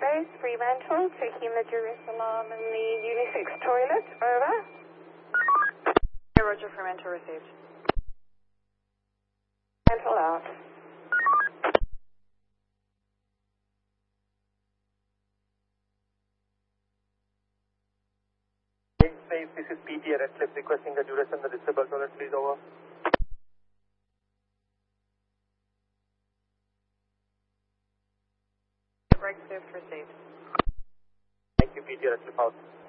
Base, Fremantle, checking the duress alarm in the unisex toilet. Over. Roger, Fremantle received. Fremantle out. Base, this is PT at Redcliffe requesting the duress and the disabled toilet, please. Over. Redcliffe received. Thank you, PT at Redcliffe out.